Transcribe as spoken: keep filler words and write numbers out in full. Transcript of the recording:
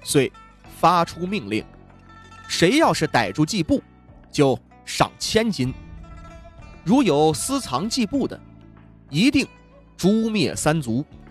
遂发出命令，谁要是逮住季布，就赏千金；如有私藏季布的，一定诛灭三族。